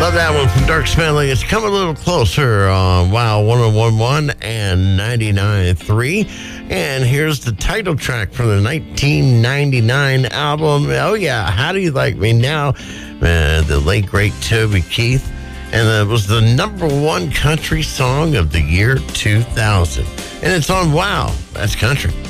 Love that one from Dirk Spanley. It's coming a little closer on Wow 101.1 and 99.3. And here's the title track from the 1999 album. Oh, yeah. How Do You Like Me Now? The late, great Toby Keith. And it was the number one country song of the year 2000. And it's on Wow. That's country.